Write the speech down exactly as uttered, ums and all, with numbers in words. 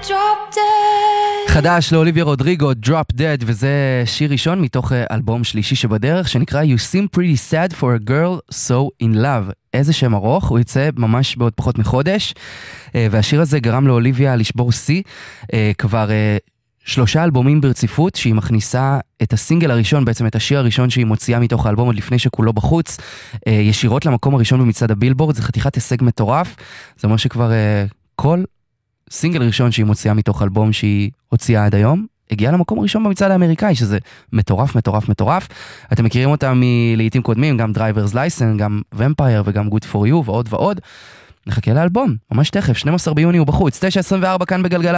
drop dead. חדש לאוליביה רודריגו, Drop Dead, וזה שיר ראשון מתוך אלבום שלישי שבדרך, שנקרא You Seem Pretty Sad for a Girl So In Love. איזה שם ארוך, הוא יצא ממש בעוד פחות מחודש, והשיר הזה גרם לאוליביה לשבור סי, כבר שלושה אלבומים ברציפות, שהיא מכניסה את הסינגל הראשון, בעצם את השיר הראשון שהיא מוציאה מתוך האלבום עוד לפני שכולו בחוץ, ישירות למקום הראשון במצעד הבילבורד. זה חתיכת הישג מטורף, זה אומר שכבר כל סינגל ראשון שהיא מוציאה מתוך אלבום שהיא הוציאה עד היום, הגיעה למקום הראשון במצעד האמריקאי, שזה מטורף, מטורף, מטורף. אתם מכירים אותה מלעיתים קודמים, גם Driver's License, גם Vampire וגם Good For You ועוד ועוד. נחכה לאלבום, ממש תכף, שנים עשר ביוני הוא בחוץ, תשע עשרים וארבע כאן בגלגלצ.